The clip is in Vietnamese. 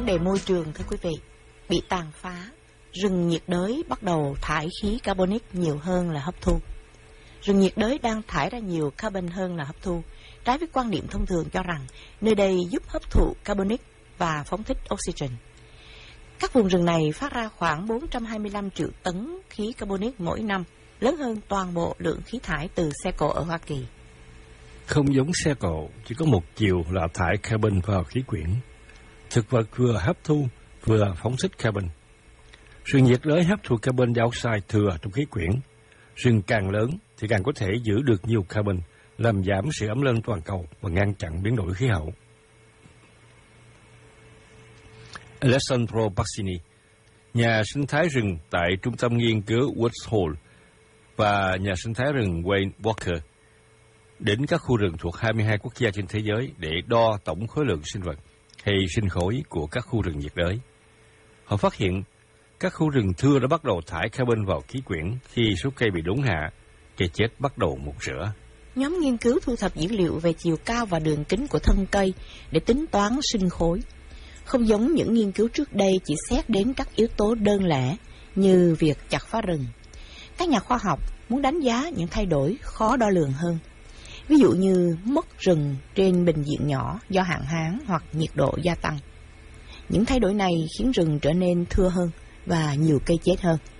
vấn đề môi trường, thưa quý vị, bị tàn phá, rừng nhiệt đới bắt đầu thải khí carbonic nhiều hơn là hấp thu. Rừng nhiệt đới đang thải ra nhiều carbon hơn là hấp thu, trái với quan niệm thông thường cho rằng nơi đây giúp hấp thụ carbonic và phóng thích oxygen. Các vùng rừng này phát ra khoảng 425 triệu tấn khí carbonic mỗi năm, lớn hơn toàn bộ lượng khí thải từ xe cộ ở Hoa Kỳ. Không giống xe cộ, chỉ có một chiều là thải carbon vào khí quyển. Thực vật vừa hấp thu, vừa phóng thích carbon. Rừng nhiệt đới hấp thụ carbon dioxide thừa trong khí quyển. Rừng càng lớn thì càng có thể giữ được nhiều carbon, làm giảm sự ấm lên toàn cầu và ngăn chặn biến đổi khí hậu. Alessandro Bassini, nhà sinh thái rừng tại Trung tâm Nghiên cứu Woods Hole và nhà sinh thái rừng Wayne Walker, đến các khu rừng thuộc 22 quốc gia trên thế giới để đo tổng khối lượng sinh vật hay sinh khối của các khu rừng nhiệt đới. Họ phát hiện các khu rừng thưa đã bắt đầu thải carbon vào khí quyển khi số cây bị đốn hạ, cây chết bắt đầu mục rửa. Nhóm nghiên cứu thu thập dữ liệu về chiều cao và đường kính của thân cây để tính toán sinh khối. Không giống những nghiên cứu trước đây chỉ xét đến các yếu tố đơn lẻ như việc chặt phá rừng. Các nhà khoa học muốn đánh giá những thay đổi khó đo lường hơn. Ví dụ như mất rừng trên bình diện nhỏ do hạn hán hoặc nhiệt độ gia tăng. Những thay đổi này khiến rừng trở nên thưa hơn và nhiều cây chết hơn.